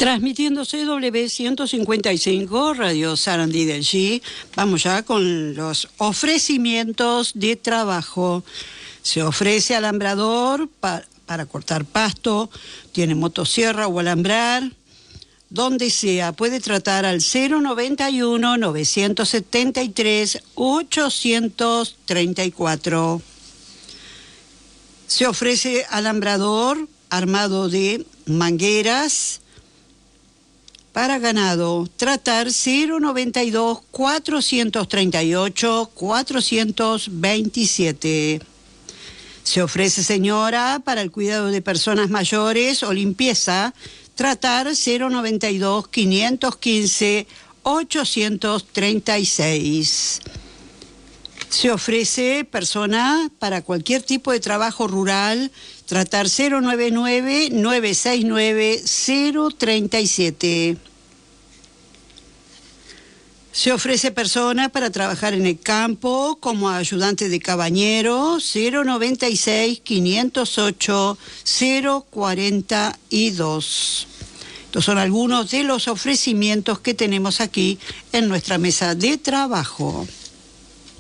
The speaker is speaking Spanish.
Transmitiendo CW 155, Radio Sarandí del G. Vamos ya con los ofrecimientos de trabajo. Se ofrece alambrador para cortar pasto, tiene motosierra o alambrar, donde sea. Puede tratar al 091-973-834. Se ofrece alambrador armado de mangueras para ganado. Tratar 092-438-427. Se ofrece señora para el cuidado de personas mayores o limpieza. Tratar 092-515-836. Se ofrece persona para cualquier tipo de trabajo rural. Tratar 099-969-037. Se ofrece persona para trabajar en el campo como ayudante de cabañero. 096-508-042. Estos son algunos de los ofrecimientos que tenemos aquí en nuestra mesa de trabajo.